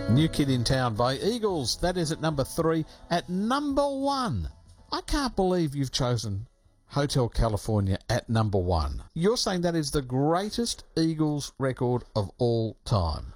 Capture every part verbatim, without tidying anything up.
New Kid in Town by Eagles. That is at number three. At number one, I can't believe you've chosen Hotel California at number one. You're saying that is the greatest Eagles record of all time.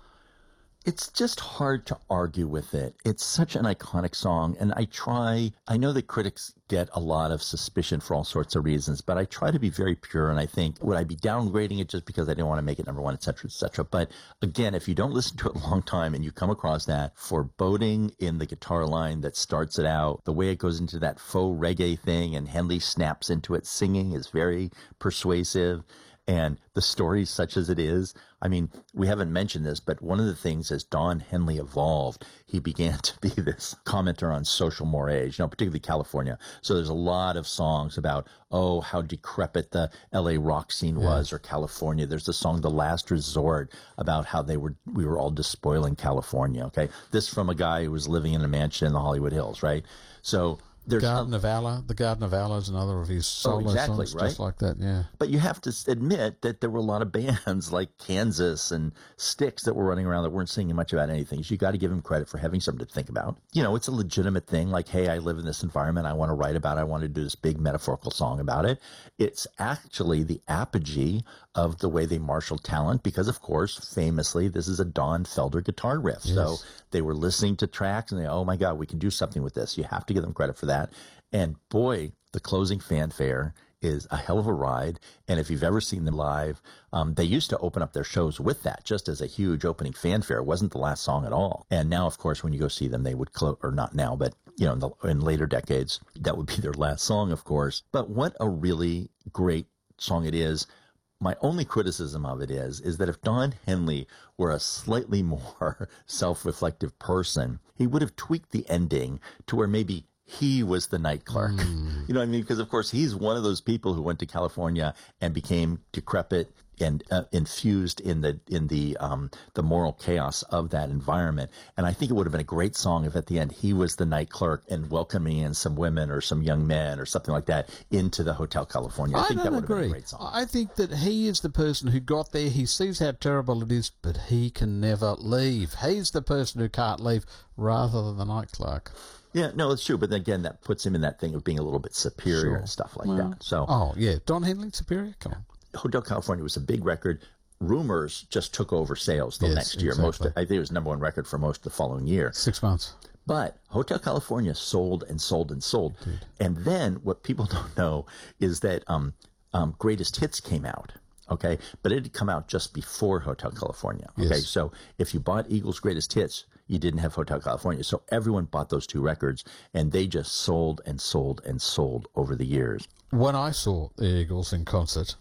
It's just hard to argue with it. It's such an iconic song, and I try, I know that critics get a lot of suspicion for all sorts of reasons, but I try to be very pure, and I think, would I be downgrading it just because I didn't want to make it number one, et cetera, et cetera. But again, if you don't listen to it a long time and you come across that foreboding in the guitar line that starts it out, the way it goes into that faux reggae thing, and Henley snaps into it singing is very persuasive. And the story, such as it is, I mean, we haven't mentioned this, but one of the things as Don Henley evolved, he began to be this commenter on social mores, you know, particularly California. So there's a lot of songs about, oh, how decrepit the L A rock scene was, yeah. or California. There's the song The Last Resort about how they were, we were all despoiling California, okay? This from a guy who was living in a mansion in the Hollywood Hills, right? So there's Garden of Allah. The Garden of Allah is another of his solo oh, exactly, songs, right? just like that, yeah. But you have to admit that there were a lot of bands like Kansas and Styx that were running around that weren't singing much about anything. So you got to give them credit for having something to think about. You know, it's a legitimate thing. Like, hey, I live in this environment. I want to write about it. I want to do this big metaphorical song about it. It's actually the apogee of the way they marshaled talent because, of course, famously, this is a Don Felder guitar riff. Yes. So they were listening to tracks and they, oh my God, we can do something with this. You have to give them credit for that. And boy, the closing fanfare is a hell of a ride. And if you've ever seen them live, um, they used to open up their shows with that just as a huge opening fanfare. It wasn't the last song at all. And now, of course, when you go see them, they would close, or not now, but you know, in, the, in later decades, that would be their last song, of course. But what a really great song it is. My only criticism of it is, is that if Don Henley were a slightly more self-reflective person, he would have tweaked the ending to where maybe he was the night clerk. Mm. You know what I mean? Because, of course, he's one of those people who went to California and became decrepit and uh, infused in the in the um, the moral chaos of that environment. And I think it would have been a great song if at the end he was the night clerk and welcoming in some women or some young men or something like that into the Hotel California. I, I think don't that would agree. have been a great song. I think that he is the person who got there. He sees how terrible it is, but he can never leave. He's the person who can't leave rather than the night clerk. Yeah, no, it's true. But then again, that puts him in that thing of being a little bit superior sure. and stuff like well, that. So, oh, yeah. Don Henley superior? Come on. Hotel California was a big record. Rumors just took over sales the yes, next year. Exactly. Most, I think it was number one record for most of the following year. Six months. But Hotel California sold and sold and sold. Dude. And then what people don't know is that um, um, Greatest Hits came out. Okay, but it had come out just before Hotel California. Okay, yes. So if you bought Eagles' Greatest Hits, you didn't have Hotel California. So everyone bought those two records, and they just sold and sold and sold over the years. When I saw the Eagles in concert,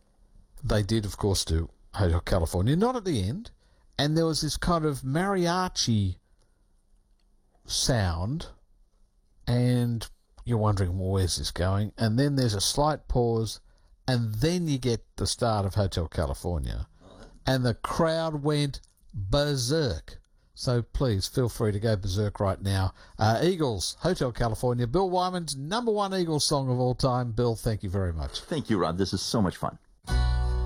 they did, of course, do Hotel California, not at the end, and there was this kind of mariachi sound, and you're wondering, well, where's this going? And then there's a slight pause, and then you get the start of Hotel California, and the crowd went berserk. So please feel free to go berserk right now. Uh, Eagles, Hotel California, Bill Wyman's number one Eagles song of all time. Bill, thank you very much. Thank you, Rod. This is so much fun.